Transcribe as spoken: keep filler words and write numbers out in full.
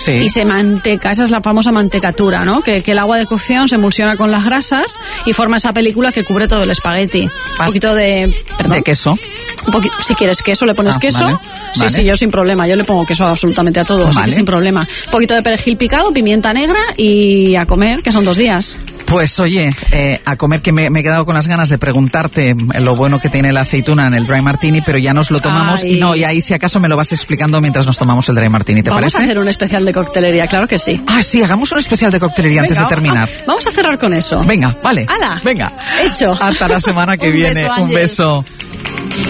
Sí. y se manteca, esa es la famosa mantecatura, ¿no? Que, que el agua de cocción se emulsiona con las grasas y forma esa película que cubre todo el espagueti. Un poquito de... Perdón. ¿De queso? Un poquito, si quieres queso, le pones Ah, queso. vale, Sí, vale. sí, yo sin problema. Yo le pongo queso absolutamente a todo, así Vale. que sin problema. Un poquito de perejil picado, pimienta negra y a comer, que son dos días. Pues oye, eh, a comer, que me, me he quedado con las ganas de preguntarte lo bueno que tiene la aceituna en el Dry Martini, pero ya nos lo tomamos. Ay. Y no, y ahí si acaso me lo vas explicando mientras nos tomamos el Dry Martini, ¿te Vamos parece? a hacer un especial de coctelería, claro que sí. Ah, sí, hagamos un especial de coctelería antes de Venga, terminar. ah, vamos a cerrar con eso. Venga, vale. ¡Hala! Venga. Hecho. Hasta la semana que Un viene. beso, Un Ángeles. beso.